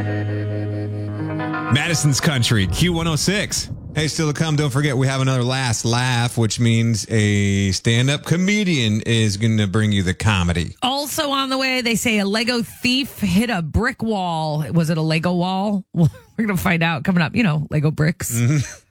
Madison's Country, Q106. Hey, still to come. Don't forget, we have another last laugh, which means a stand-up comedian is going to bring you the comedy. Also on the way, they say a Lego thief hit a brick wall. Was it a Lego wall? We're going to find out coming up. You know, Lego bricks.